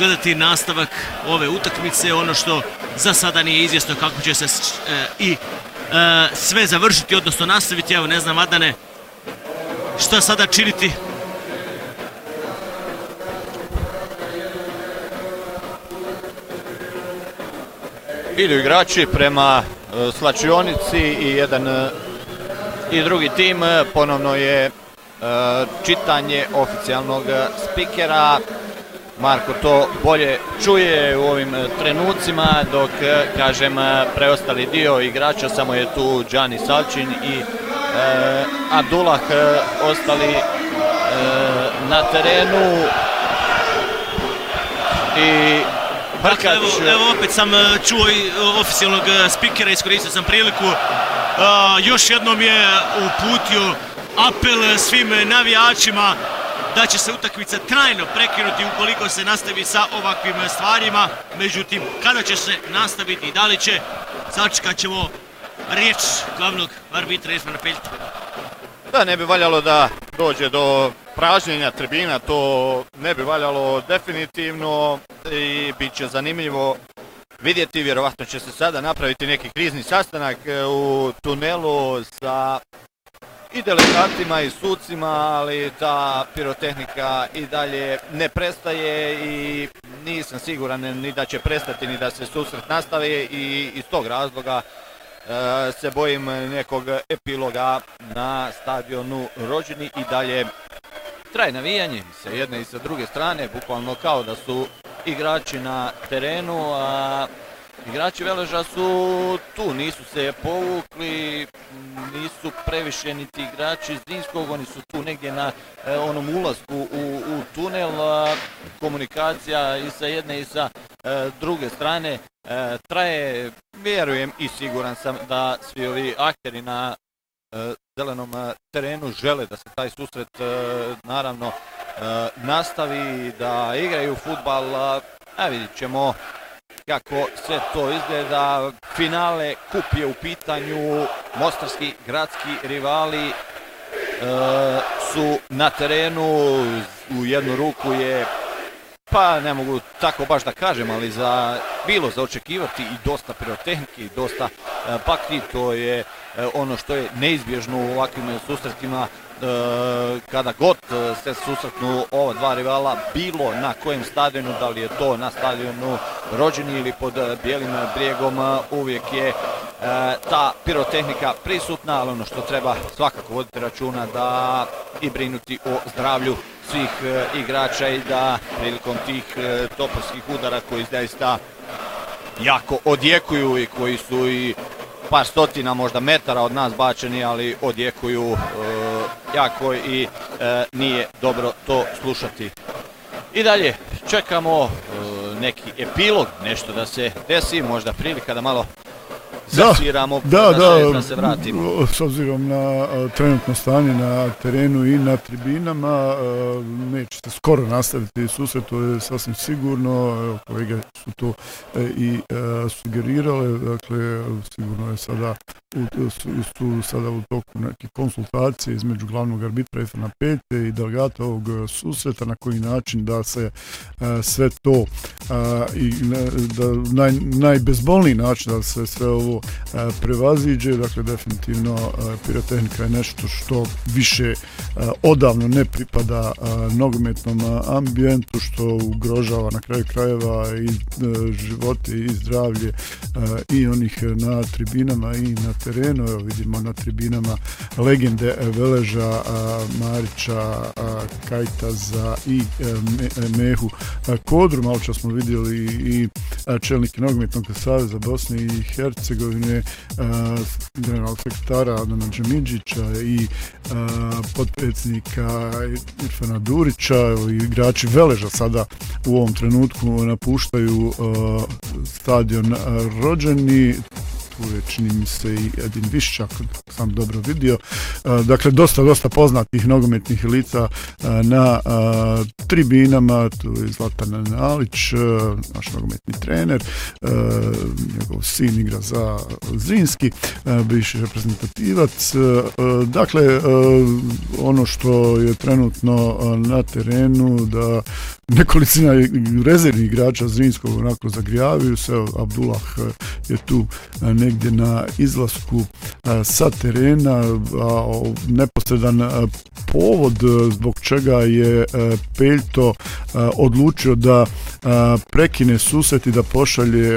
gledati nastavak ove utakmice. Ono što za sada nije izvjesno kako će se sve završiti, odnosno nastaviti. Evo, ne znam, Adane, šta sada činiti? Idu igrači prema slačionici i jedan i drugi tim. Ponovno je čitanje oficijalnog spikera. Marko to bolje čuje u ovim trenucima, dok, kažem, preostali dio igrača, samo je tu Džani Salčin i Abdullah ostali na terenu. I dakle, evo opet sam čuo i oficijalnog spikera, iskoristio sam priliku. Još jednom je uputio apel svim navijačima da će se utakmica trajno prekinuti ukoliko se nastavi sa ovakvim stvarima. Međutim, kada će se nastaviti i da li će, sačekat ćemo riječ glavnog arbitra Ismana Peljka. Da, ne bi valjalo da dođe do pražnjenja tribina, to ne bi valjalo definitivno i bit će zanimljivo vidjeti. Vjerovatno će se sada napraviti neki krizni sastanak u tunelu sa i delegatima i sucima, ali ta pirotehnika i dalje ne prestaje i nisam siguran ni da će prestati ni da se susret nastavi i iz tog razloga se bojim nekog epiloga na stadionu Rođeni. I dalje traje navijanje sa jedne i sa druge strane, bukvalno kao da su igrači na terenu, a igrači Veleža su tu, nisu se povukli, nisu previše niti igrači Zrinskog, oni su tu negdje na onom ulasku u tunel. Komunikacija i sa jedne i sa druge strane traje, vjerujem i siguran sam da svi ovi akteri na zelenom terenu žele da se taj susret naravno nastavi, da igraju fudbal, a vidjet ćemo kako sve to izgleda. Finale, kup je u pitanju, mostarski gradski rivali su na terenu, u jednu ruku je, pa ne mogu tako baš da kažem, ali bilo za očekivati i dosta pirotehnike i dosta bakti. To je ono što je neizbježno u ovakvim susretima, kada god se susretnu ova dva rivala, bilo na kojem stadionu, da li je to na stadionu Rođeni ili pod Bijelim brijegom, uvijek je ta pirotehnika prisutna, ali ono što treba svakako voditi računa da i brinuti o zdravlju svih igrača i da prilikom tih topovskih udara koji zaista jako odjekuju i koji su i par stotina možda metara od nas bačeni, ali odjekuju jako i nije dobro to slušati. I dalje čekamo neki epilog, nešto da se desi, možda prilika da malo zasviramo, da se vratimo. S obzirom na trenutno stanje na terenu i na tribinama, neće se skoro nastaviti susret, to je sasvim sigurno. Kolege su to i sugerirale, dakle sigurno je sada u toku neke konsultacije između glavnog arbitra Ismana Peljke i delegata ovog susreta, na koji način da se sve to i da najbezbolniji način da se sve ovo prevaziđe. Dakle, definitivno pirotehnika je nešto što više odavno ne pripada nogometnom ambijentu, što ugrožava na kraju krajeva i živote i zdravlje i onih na tribinama i na terenu. Evo vidimo na tribinama legende Veleža, Marića, Kajtaza i Mehu Kodru. Malo čas smo vidjeli i čelnike Nogometnog saveza Bosne i Hercegovine, generalnog sekretara Adana Džemidžića i potpredsjednika Irfana Durića. Igrači Veleža sada u ovom trenutku napuštaju stadion Rođeni. tu je čini mi se i Edin Viščak, sam dobro vidio. Dakle, dosta poznatih nogometnih lica na tribinama, tu je Zlatan Nalić, naš nogometni trener, njegov sin igra za Zrinski, bivši reprezentativac. Dakle, ono što je trenutno na terenu, da nekolicina rezervnih igrača Zrinskog onako zagrijavaju se. Abdullah je tu negdje na izlasku sa terena, a neposredan povod zbog čega je Peljto odlučio da prekine susret i da pošalje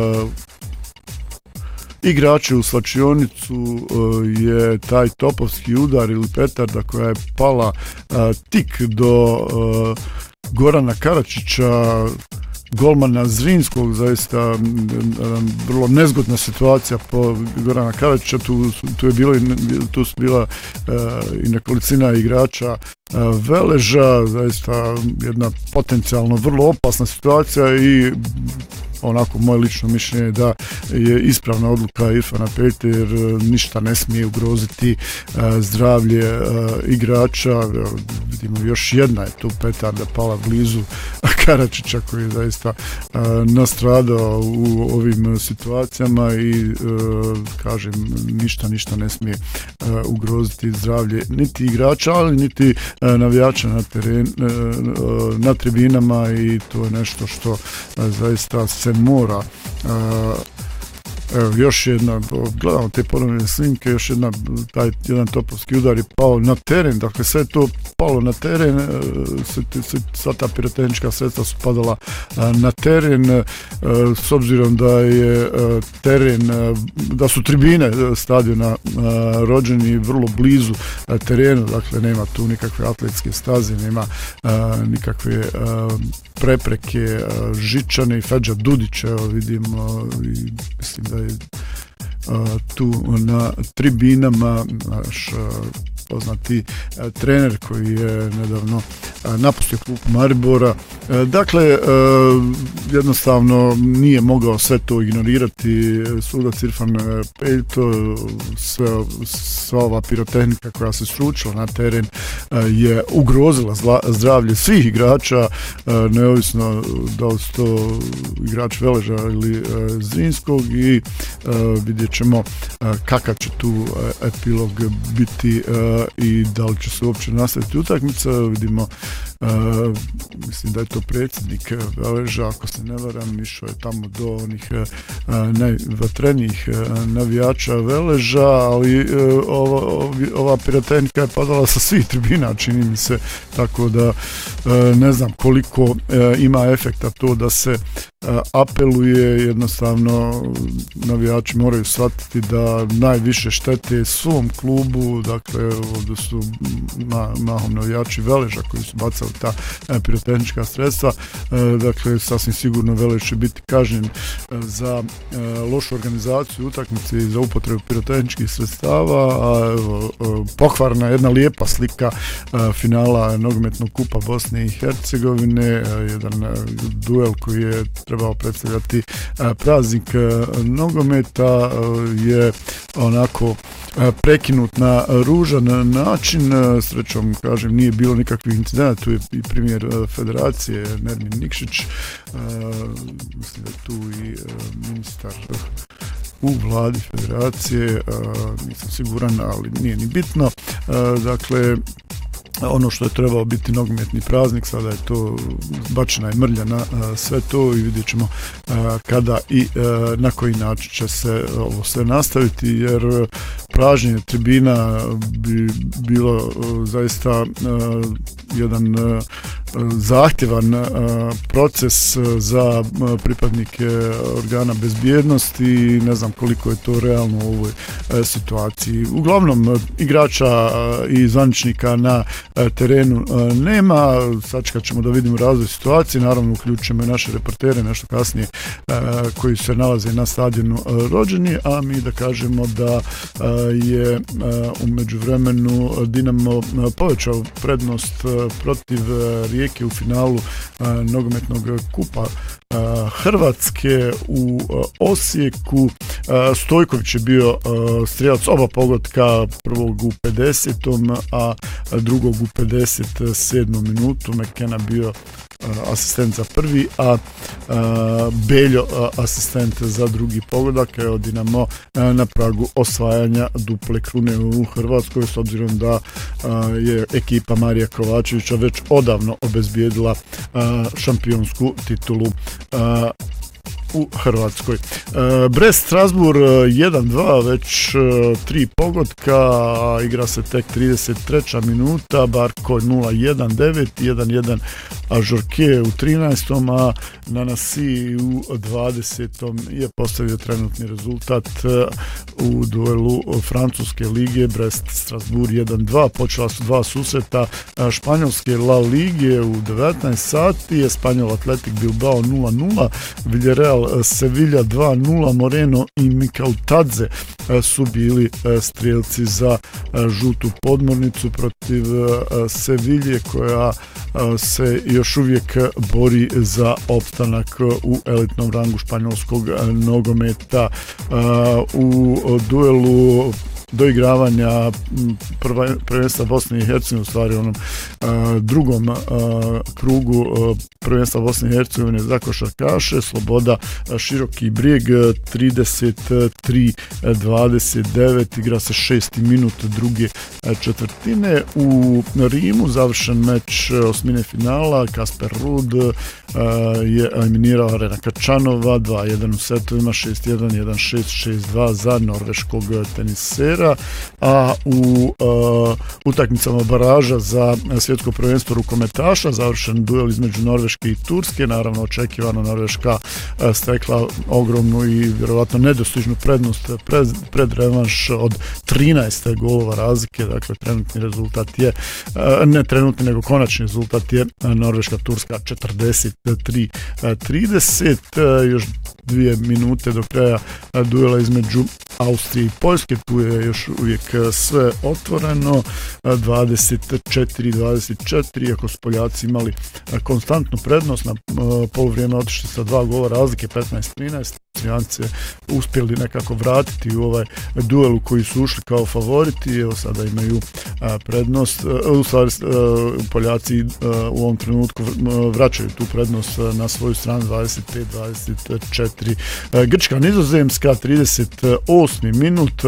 igrače u slačionicu je taj topovski udar ili petarda koja je pala tik do Gorana Karačića, golmana Zrinskog. Zaista vrlo nezgodna situacija po Gorana Karačića. Tu su bila i nekolicina igrača Veleža, zaista jedna potencijalno vrlo opasna situacija i onako moje lično mišljenje da je ispravna odluka Irfana Peljte jer ništa ne smije ugroziti zdravlje igrača. Vidimo još jedna je tu petarda pala blizu Karačića koji je zaista nastradao u ovim situacijama i kažem ništa ne smije ugroziti zdravlje niti igrača, ali niti navijača na tribinama i to je nešto što zaista se mora. Evo, još jedna, gledamo te ponovne snimke, još jedan topovski udar je pao na teren, dakle sve to palo na teren, sva ta pirotehnička sredstva su padala na teren, s obzirom da je teren, da su tribine stadiona Rođeni vrlo blizu terenu, dakle nema tu nikakve atletske staze, nema nikakve prepreke, Žičane i Fedža Dudić, evo vidimo i mislim da je tu na tribinama naš poznati trener koji je nedavno napustio klub Maribora. Dakle, jednostavno nije mogao sve to ignorirati sudac Irfan Peljto, sva ova pirotehnika koja se sručila na teren je ugrozila zdravlje svih igrača, neovisno da li su to igrač Veleža ili Zrinskog i vidjet ćemo kakav će tu epilog biti i da li će se uopće nastaviti utakmica. Vidimo, mislim da je to predsjednik Veleža, ako se ne varam, išao je tamo do onih najvatrenijih navijača Veleža, ali ova pirotehnika je padala sa svih tribina, čini mi se, tako da ne znam koliko ima efekta to da se apeluje. Jednostavno navijači moraju shvatiti da najviše štete svom klubu, dakle ovdje su mahom navijači Veleža koji su bacali ta pirotehnička sredstva, dakle sasvim sigurno Velež će biti kažnjen za lošu organizaciju utakmice i za upotrebu pirotehničkih sredstava, a evo, pokvarna jedna lijepa slika finala nogometnog kupa Bosne i Hercegovine, jedan duel koji je trebao predstavljati praznik nogometa je onako prekinut na ružan način. Srećom, kažem, nije bilo nikakvih incidenta, tu je i premijer federacije Nermin Nikšić, mislim da je tu i ministar u vladi federacije, nisam siguran, ali nije ni bitno. Dakle, ono što je trebao biti nogometni praznik, sada je to bačena je mrlja na sve to i vidjet ćemo kada i na koji način će se ovo sve nastaviti, jer pražnjenje tribina bi bilo zaista jedan zahtjevan proces za pripadnike organa bezbjednosti i ne znam koliko je to realno u ovoj situaciji. Uglavnom, igrača i zvaničnika na terenu nema, sačekat ćemo da vidimo razvoj situacije, naravno uključujemo i naše reportere nešto kasnije koji se nalaze na stadionu Rođeni, a mi da kažemo da je u međuvremenu Dinamo povećao prednost protiv Rijeke Rijeke u finalu nogometnog kupa Hrvatske u Osijeku. Stojković je bio strijelac oba pogotka, prvog u 50. a drugog u 57. minutu. McKenna bio asistent za prvi, a Beljo asistent za drugi pogodak. Evo Dinamo na pragu osvajanja duple krune u Hrvatskoj, s obzirom da je ekipa Marija Kovačevića već odavno obezbijedila šampionsku titulu u Hrvatskoj. Brest Strasbourg 1-2, već 3 pogotka, igra se tek 33. minuta, Barko 0-1, 9, 1-1 Ajorque u 13. a Nanasi u 20. je postavio trenutni rezultat u duelu Francuske lige. Brest Strasbourg 1-2, počela su dva susreta španjolske La Lige u 19 sati, Espanjol Atletik Bilbao 0-0, Villarreal Sevilla 2-0, Moreno i Mikautadze su bili strijelci za žutu podmornicu protiv Sevilje, koja se još uvijek bori za opstanak u elitnom rangu španjolskog nogometa. U duelu doigravanja prvenstva Bosne i Hercegovine, u stvari onom drugom krugu prvenstva Bosne i Hercegovine za košarkaše, Sloboda Široki Brijeg 33-29, igra se 6. minut druge četvrtine. U Rimu završen meč osmine finala, Kasper Ruud je eliminirao Arena Kačanova 2-1 u setovima, 6-1, 1-6, 6-2 za norveškog tenisera. A u utakmicama baraža za svjetsko prvenstvo rukometaša završen duel između Norveške i Turske. Naravno, očekivano Norveška stekla ogromnu i vjerovatno nedostižnu prednost pred revanš od 13 golova razlike. Dakle, trenutni rezultat je, ne trenutni nego konačni rezultat je Norveška-Turska 43-30. Još 2 minute do kraja duela između Austrije i Poljske. Tu je još uvijek sve otvoreno, 24-24, iako su Poljaci imali konstantnu prednost, na poluvrijeme otišli sa 2 gola razlike, 15-13. Austrijanci uspjeli nekako vratiti u ovaj duel u koji su ušli kao favoriti. Evo sada imaju prednost, u stvari Poljaci u ovom trenutku vraćaju tu prednost na svoju stranu, 25-24. Grčka Nizozemska 38. minut,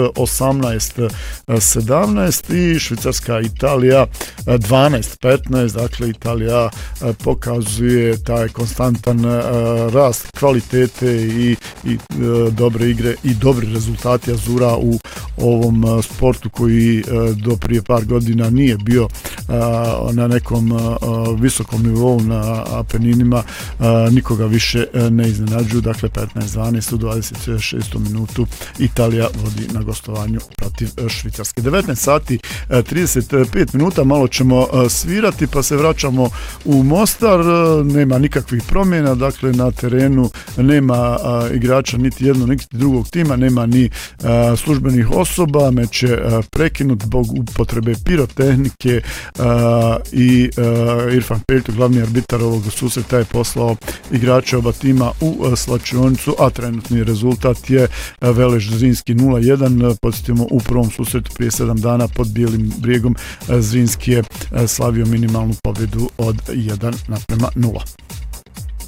18-17 i Švicarska Italija 12-15. Dakle, Italija pokazuje taj konstantan rast kvalitete i dobre igre i dobri rezultati Azura u ovom sportu koji do prije par godina nije bio na nekom visokom nivou na Apeninima. Nikoga više ne iznenađuju. Dakle, 15-12 u 26. minutu Italija vodi na gostovanju protiv Švicarske. 19 sati 35 minuta, malo ćemo svirati pa se vraćamo u Mostar. Nema nikakvih promjena, dakle na terenu nema igrača niti jednog niti drugog tima, nema ni službenih osoba, meč je prekinut zbog upotrebe pirotehnike i Irfan Peljto, glavni arbitar ovog susreta, je poslao igrače oba tima u slačionicu, a trenutni rezultat je Veleš Zrinski 0-1. Podsjetimo, u prvom susretu prije 7 dana pod Bijelim Brijegom Zrinski je slavio minimalnu pobjedu od 1-0.